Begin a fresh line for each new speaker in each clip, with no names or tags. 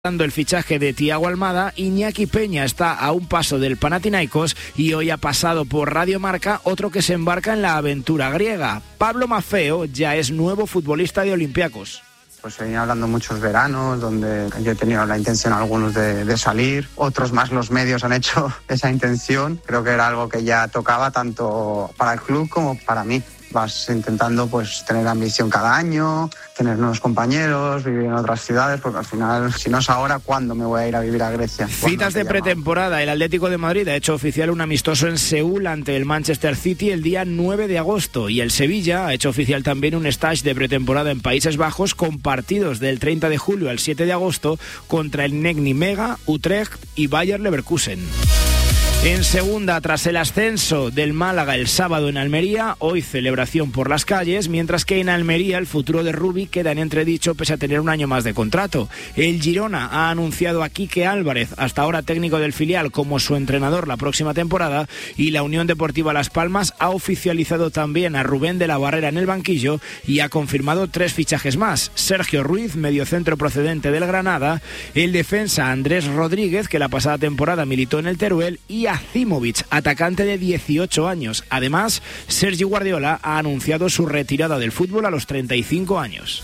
el fichaje de Thiago Almada. Iñaki Peña está a un paso del Panathinaikos y hoy ha pasado por Radio Marca otro que se embarca en la aventura griega. Pablo Maffeo ya es nuevo futbolista de Olympiacos.
Pues se venía hablando muchos veranos donde yo he tenido la intención algunos de salir, otros más los medios han hecho esa intención. Creo que era algo que ya tocaba tanto para el club como para mí. Vas intentando pues tener ambición cada año, tener nuevos compañeros, vivir en otras ciudades, porque al final, si no es ahora, ¿cuándo me voy a ir a vivir a Grecia?
Citas de pretemporada. El Atlético de Madrid ha hecho oficial un amistoso en Seúl ante el Manchester City el día 9 de agosto y el Sevilla ha hecho oficial también un stage de pretemporada en Países Bajos con partidos del 30 de julio al 7 de agosto contra el NEC Nijmegen, Utrecht y Bayer Leverkusen. En segunda, tras el ascenso del Málaga el sábado en Almería, hoy celebración por las calles, mientras que en Almería el futuro de Rubi queda en entredicho pese a tener un año más de contrato. El Girona ha anunciado a Quique Álvarez, hasta ahora técnico del filial, como su entrenador la próxima temporada, y la Unión Deportiva Las Palmas ha oficializado también a Rubén de la Barrera en el banquillo y ha confirmado 3 fichajes más. Sergio Ruiz, mediocentro procedente del Granada, el defensa Andrés Rodríguez, que la pasada temporada militó en el Teruel, y Azimovic, atacante de 18 años. Además, Sergi Guardiola ha anunciado su retirada del fútbol a los 35 años.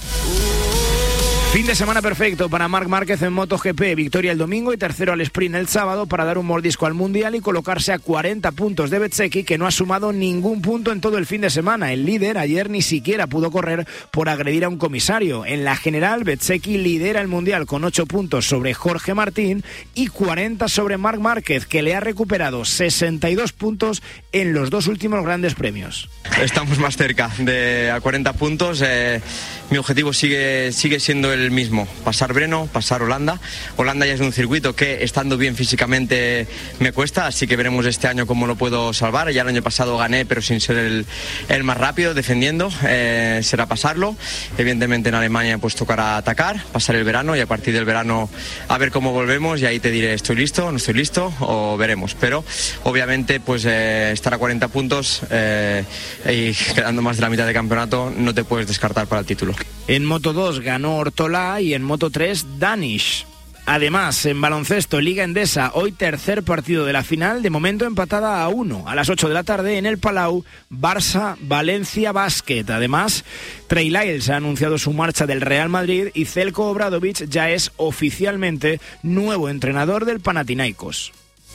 Fin de semana perfecto para Marc Márquez en MotoGP, victoria el domingo y tercero al sprint el sábado para dar un mordisco al Mundial y colocarse a 40 puntos de Bezzecchi, que no ha sumado ningún punto en todo el fin de semana. El líder ayer ni siquiera pudo correr por agredir a un comisario. En la general, Bezzecchi lidera el Mundial con 8 puntos sobre Jorge Martín y 40 sobre Marc Márquez, que le ha recuperado 62 puntos en los 2 últimos grandes premios.
Estamos más cerca de a 40 puntos. Mi objetivo sigue siendo el mismo, pasar Breno, pasar Holanda. Holanda ya es un circuito que, estando bien físicamente, me cuesta, así que veremos este año cómo lo puedo salvar. Ya el año pasado gané, pero sin ser el más rápido, defendiendo, será pasarlo. Evidentemente en Alemania pues tocará atacar, pasar el verano y a partir del verano a ver cómo volvemos y ahí te diré estoy listo, no estoy listo o veremos. Pero obviamente pues estar a 40 puntos y quedando más de la mitad de campeonato no te puedes descartar para el título.
En Moto 2 ganó Ortolá y en Moto 3 Danish. Además, en baloncesto, Liga Endesa, hoy tercer partido de la final, de momento empatada a 1. A las 8 de la tarde en el Palau, Barça-Valencia Basket. Además, Trey Lyles ha anunciado su marcha del Real Madrid y Zeljko Obradović ya es oficialmente nuevo entrenador del Panathinaikos.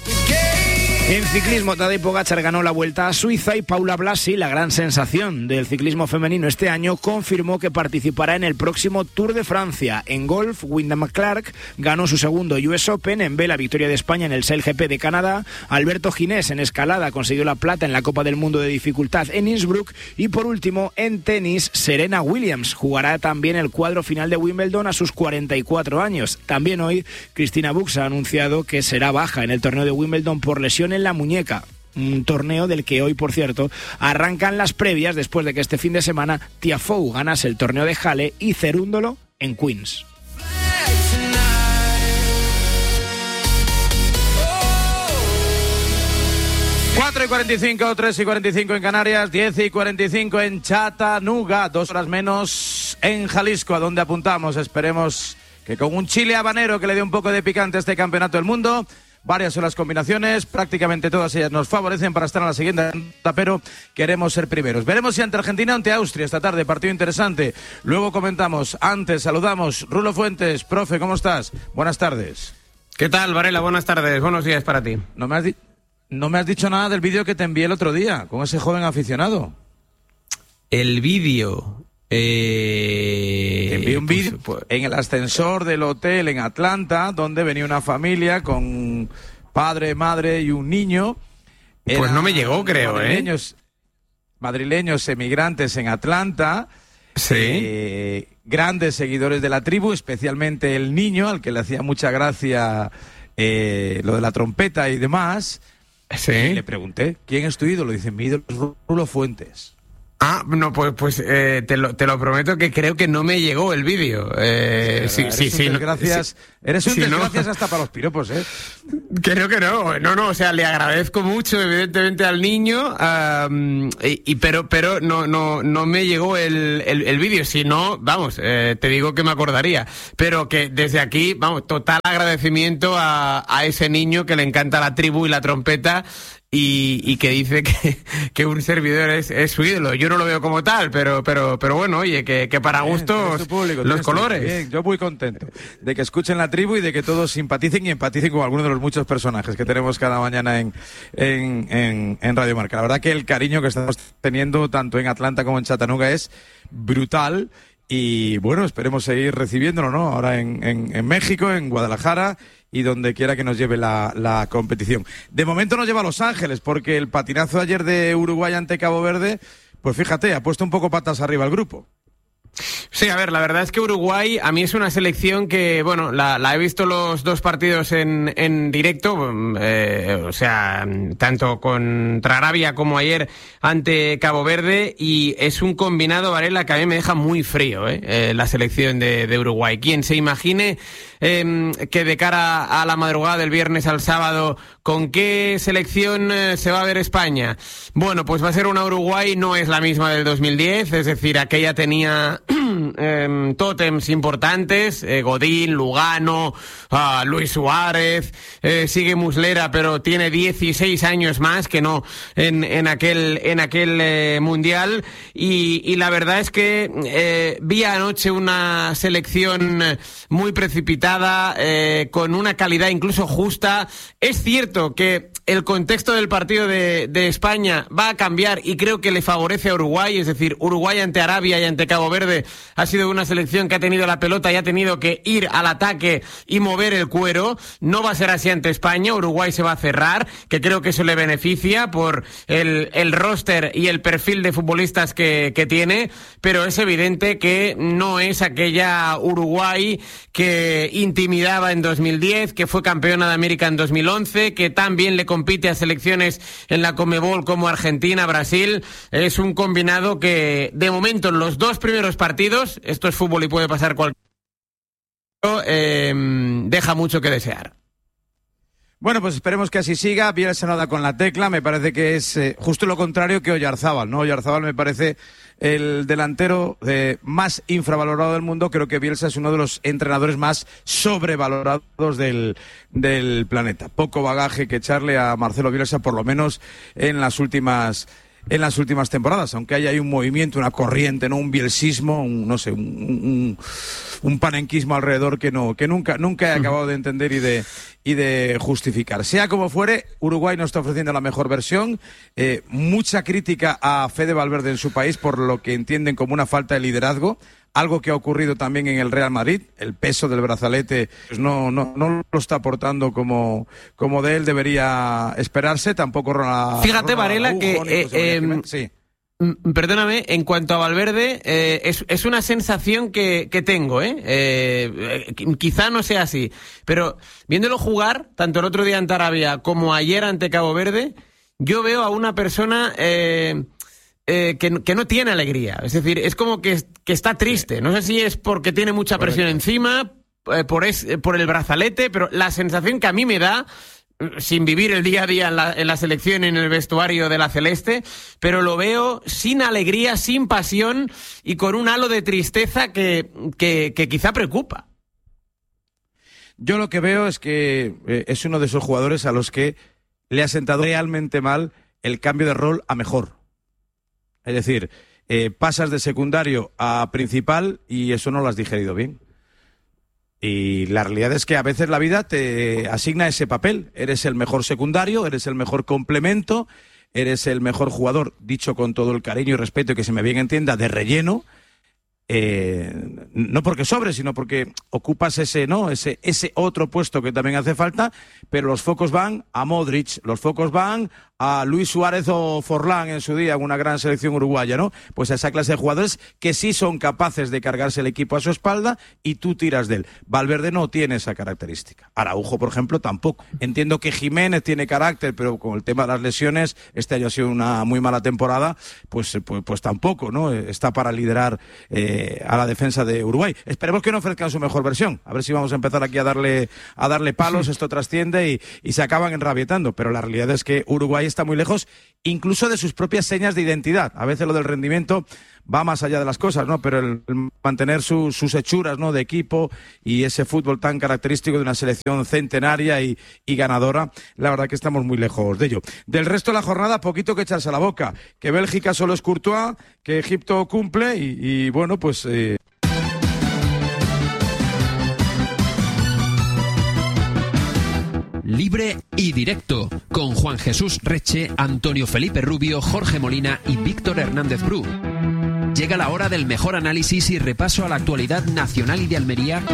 En ciclismo, Tadej Pogačar ganó la Vuelta a Suiza y Paula Blasi, la gran sensación del ciclismo femenino este año, confirmó que participará en el próximo Tour de Francia. En golf, Wyndham Clark ganó su segundo US Open, en vela victoria de España en el Sail GP de Canadá, Alberto Ginés en escalada consiguió la plata en la Copa del Mundo de dificultad en Innsbruck y por último en tenis, Serena Williams jugará también el cuadro final de Wimbledon a sus 44 años. También hoy Cristina Bucks ha anunciado que será baja en el torneo de Wimbledon por lesión en la muñeca. Un torneo del que hoy, por cierto, arrancan las previas después de que este fin de semana Tiafoe ganase el torneo de Halle y Cerúndolo en Queens.
Cuatro y 45, 3 y 45 en Canarias, 10 y 45 en Chattanooga, 2 horas menos en Jalisco, a donde apuntamos. Esperemos que con un chile habanero que le dé un poco de picante a este campeonato del mundo. Varias son las combinaciones, prácticamente todas ellas nos favorecen para estar en la siguiente ronda, pero queremos ser primeros. Veremos si ante Argentina o ante Austria esta tarde, partido interesante. Luego comentamos. Antes saludamos Rulo Fuentes. Profe, ¿cómo estás? Buenas tardes.
¿Qué tal, Varela? Buenas tardes, buenos días para ti.
No me has dicho nada del vídeo que te envié el otro día con ese joven aficionado.
El vídeo...
Te envié un vídeo en el ascensor del hotel en Atlanta, donde venía una familia con padre, madre y un niño.
Pues no me llegó, creo,
madrileños emigrantes en Atlanta.
Sí.
Grandes seguidores de la tribu, especialmente el niño, al que le hacía mucha gracia lo de la trompeta y demás.
Sí.
Y le pregunté, ¿quién es tu ídolo? Dice, mi ídolo es Rulo Fuentes.
Ah, no, pues te lo prometo que creo que no me llegó el vídeo.
Eres un desgracias hasta para los piropos, ¿eh?
Creo que no, o sea, le agradezco mucho, evidentemente, al niño, pero no me llegó el vídeo, si no, vamos, te digo que me acordaría, pero que desde aquí, vamos, total agradecimiento a ese niño que le encanta la tribu y la trompeta, y que dice que un servidor es su ídolo. Yo no lo veo como tal, pero bueno, oye, que para gustos los colores.
Bien, yo muy contento de que escuchen la tribu y de que todos simpaticen y empaticen con alguno de los muchos personajes que tenemos cada mañana en Radio Marca. La verdad que el cariño que estamos teniendo tanto en Atlanta como en Chattanooga es brutal. Y bueno, esperemos seguir recibiéndolo, ¿no? Ahora en México, en Guadalajara y donde quiera que nos lleve la competición. De momento nos lleva a Los Ángeles, porque el patinazo de ayer de Uruguay ante Cabo Verde, pues fíjate, ha puesto un poco patas arriba al grupo.
Sí, a ver, la verdad es que Uruguay a mí es una selección que, bueno, la he visto los dos partidos en directo, o sea, tanto contra Arabia como ayer ante Cabo Verde, y es un combinado, Varela, que a mí me deja muy frío, la selección de Uruguay. Quien se imagine que de cara a la madrugada del viernes al sábado, ¿con qué selección se va a ver España? Bueno, pues va a ser una Uruguay, no es la misma del 2010, es decir, aquella tenía tótems importantes, Godín, Lugano, Luis Suárez, sigue Muslera, pero tiene 16 años más que no en aquel mundial, y la verdad es que vi anoche una selección muy precipitada, con una calidad incluso justa. Es cierto que el contexto del partido de España va a cambiar y creo que le favorece a Uruguay, es decir, Uruguay ante Arabia y ante Cabo Verde ha sido una selección que ha tenido la pelota y ha tenido que ir al ataque y mover el cuero. No va a ser así ante España, Uruguay se va a cerrar, que creo que eso le beneficia por el roster y el perfil de futbolistas que tiene, pero es evidente que no es aquella Uruguay que intimidaba en 2010, que fue campeona de América en 2011, que también le compite a selecciones en la Conmebol como Argentina, Brasil. Es un combinado que, de momento, en los dos primeros partidos, esto es fútbol y puede pasar cualquier cosa, deja mucho que desear.
Bueno, pues esperemos que así siga. Bielsa no da con la tecla. Me parece que es justo lo contrario que Oyarzábal, ¿no? Oyarzábal me parece el delantero más infravalorado del mundo. Creo que Bielsa es uno de los entrenadores más sobrevalorados del planeta. Poco bagaje que echarle a Marcelo Bielsa, por lo menos en las últimas temporadas, aunque hay un movimiento, una corriente, no, un bielsismo, un panenquismo alrededor que nunca he acabado de entender y de justificar. Sea como fuere, Uruguay no está ofreciendo la mejor versión. Mucha crítica a Fede Valverde en su país por lo que entienden como una falta de liderazgo. Algo que ha ocurrido también en el Real Madrid, el peso del brazalete pues no lo está aportando como de él debería esperarse, tampoco
Fíjate, Varela, que
sí.
Perdóname, en cuanto a Valverde, es una sensación que tengo, quizá no sea así, pero viéndolo jugar, tanto el otro día ante Arabia como ayer ante Cabo Verde, yo veo a una persona que no tiene alegría. Es decir, es como que está triste. No sé si es porque tiene mucha presión encima, por el brazalete, pero la sensación que a mí me da, sin vivir el día a día en la selección, en el vestuario de la celeste, pero lo veo sin alegría, sin pasión y con un halo de tristeza que quizá preocupa.
Yo lo que veo es que es uno de esos jugadores a los que le ha sentado realmente mal el cambio de rol a mejor. Es decir, pasas de secundario a principal y eso no lo has digerido bien. Y la realidad es que a veces la vida te asigna ese papel. Eres el mejor secundario, eres el mejor complemento, eres el mejor jugador, dicho con todo el cariño y respeto, que se me bien entienda, de relleno. No porque sobre, sino porque ocupas ese otro puesto que también hace falta, pero los focos van a Modric, los focos van a Luis Suárez o Forlán en su día, en una gran selección uruguaya, ¿no? Pues a esa clase de jugadores que sí son capaces de cargarse el equipo a su espalda y tú tiras de él. Valverde no tiene esa característica. Araujo, por ejemplo, tampoco. Entiendo que Jiménez tiene carácter, pero con el tema de las lesiones, este año ha sido una muy mala temporada, pues tampoco, ¿no? Está para liderar a la defensa de Uruguay. Esperemos que no ofrezcan su mejor versión. A ver si vamos a empezar aquí a darle palos, esto trasciende y se acaban enrabietando. Pero la realidad es que Uruguay está muy lejos, incluso de sus propias señas de identidad. A veces lo del rendimiento va más allá de las cosas, ¿no? Pero el mantener sus hechuras, ¿no?, de equipo y ese fútbol tan característico de una selección centenaria y ganadora, la verdad que estamos muy lejos de ello. Del resto de la jornada, poquito que echarse a la boca. Que Bélgica solo es Courtois, que Egipto cumple y bueno, pues...
Libre y directo, con Juan Jesús Reche, Antonio Felipe Rubio, Jorge Molina y Víctor Hernández Bru. Llega la hora del mejor análisis y repaso a la actualidad nacional y de Almería.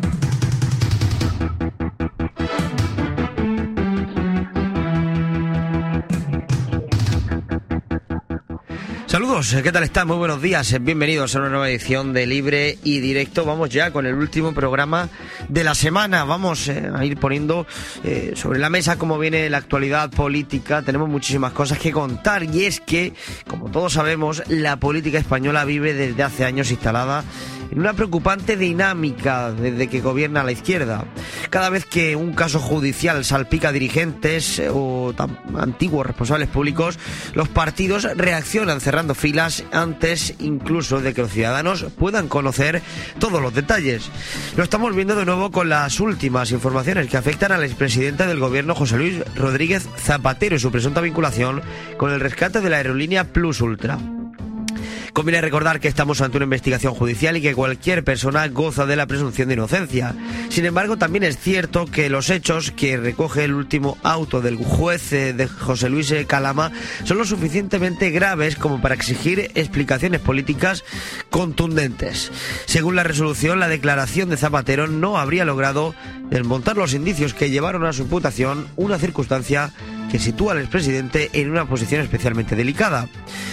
Saludos, ¿qué tal están? Muy buenos días, bienvenidos a una nueva edición de Libre y Directo. Vamos ya con el último programa de la semana. Vamos a ir poniendo sobre la mesa cómo viene la actualidad política. Tenemos muchísimas cosas que contar y es que, como todos sabemos, la política española vive desde hace años instalada en una preocupante dinámica desde que gobierna la izquierda. Cada vez que un caso judicial salpica a dirigentes o antiguos responsables públicos, los partidos reaccionan cerrando filas antes incluso de que los ciudadanos puedan conocer todos los detalles. Lo estamos viendo de nuevo con las últimas informaciones que afectan al expresidente del gobierno José Luis Rodríguez Zapatero y su presunta vinculación con el rescate de la aerolínea Plus Ultra. Conviene recordar que estamos ante una investigación judicial y que cualquier persona goza de la presunción de inocencia. Sin embargo, también es cierto que los hechos que recoge el último auto del juez de José Luis Calama son lo suficientemente graves como para exigir explicaciones políticas contundentes. Según la resolución, la declaración de Zapatero no habría logrado desmontar los indicios que llevaron a su imputación, una circunstancia que sitúa al expresidente en una posición especialmente delicada.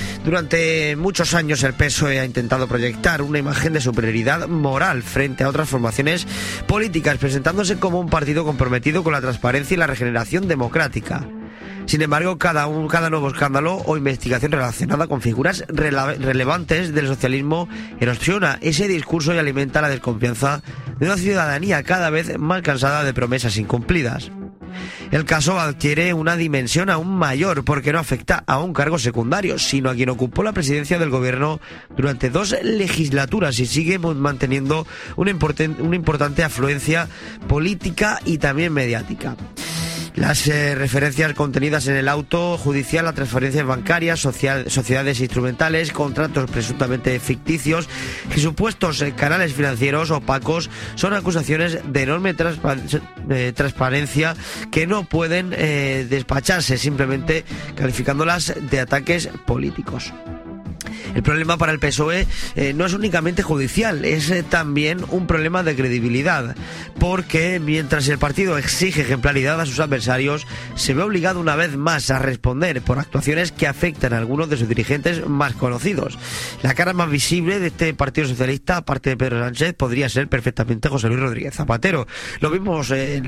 Durante muchos años el PSOE ha intentado proyectar una imagen de superioridad moral frente a otras formaciones políticas, presentándose como un partido comprometido con la transparencia y la regeneración democrática. Sin embargo, cada nuevo escándalo o investigación relacionada con figuras relevantes del socialismo erosiona ese discurso y alimenta la desconfianza de una ciudadanía cada vez más cansada de promesas incumplidas. El caso adquiere una dimensión aún mayor porque no afecta a un cargo secundario, sino a quien ocupó la presidencia del gobierno durante 2 legislaturas y sigue manteniendo una importante afluencia política y también mediática. Las referencias contenidas en el auto judicial a transferencias bancarias, sociedades instrumentales, contratos presuntamente ficticios y supuestos canales financieros opacos son acusaciones de enorme transparencia que no pueden despacharse simplemente calificándolas de ataques políticos. El problema para el PSOE no es únicamente judicial, es también un problema de credibilidad, porque mientras el partido exige ejemplaridad a sus adversarios, se ve obligado una vez más a responder por actuaciones que afectan a algunos de sus dirigentes más conocidos. La cara más visible de este Partido Socialista, aparte de Pedro Sánchez, podría ser perfectamente José Luis Rodríguez Zapatero. Lo vimos en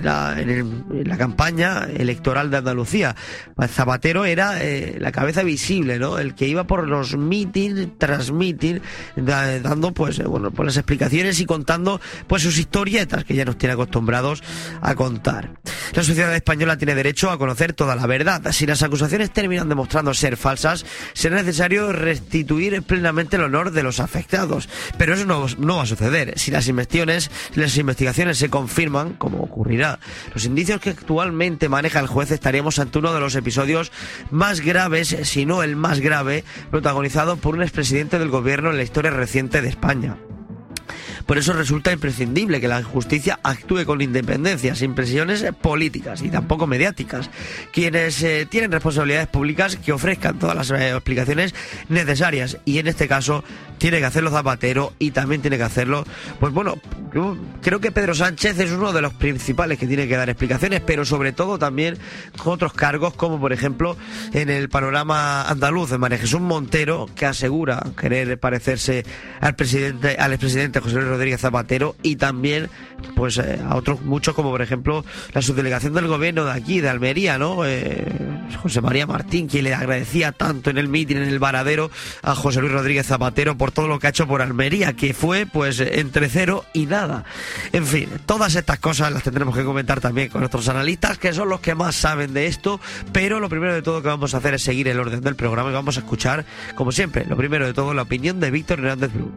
la campaña electoral de Andalucía. Zapatero era la cabeza visible, ¿no? El que iba por los mítines tras meeting, dando pues las explicaciones y contando pues sus historietas que ya nos tiene acostumbrados a contar. La sociedad española tiene derecho a conocer toda la verdad. Si las acusaciones terminan demostrando ser falsas, será necesario restituir plenamente el honor de los afectados. Pero eso no va a suceder. Si las investigaciones se confirman, como ocurrirá, los indicios que actualmente maneja el juez, estaríamos ante uno de los episodios más graves, si no el más grave, protagonizado por un expresidente del gobierno en la historia reciente de España. Por eso resulta imprescindible que la justicia actúe con independencia, sin presiones políticas y tampoco mediáticas. Quienes tienen responsabilidades públicas que ofrezcan todas las explicaciones necesarias, y en este caso tiene que hacerlo Zapatero y también tiene que hacerlo, pues bueno, yo creo que Pedro Sánchez es uno de los principales que tiene que dar explicaciones, pero sobre todo también con otros cargos, como por ejemplo en el panorama andaluz de María Jesús Montero, que asegura querer parecerse al expresidente José Luis Rodríguez Zapatero, y también pues a otros muchos, como por ejemplo la subdelegación del gobierno de aquí, de Almería, ¿no? José María Martín, quien le agradecía tanto en el mitin, en el Varadero, a José Luis Rodríguez Zapatero por todo lo que ha hecho por Almería, que fue pues entre 0 y nada. En fin, todas estas cosas las tendremos que comentar también con nuestros analistas, que son los que más saben de esto, pero lo primero de todo que vamos a hacer es seguir el orden del programa y vamos a escuchar, como siempre, lo primero de todo, la opinión de Víctor Hernández Bru.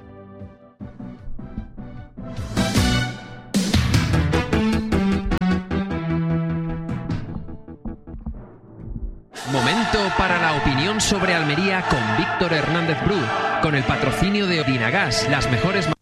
Momento para la opinión sobre Almería con Víctor Hernández Bru, con el patrocinio de Odinagas, las mejores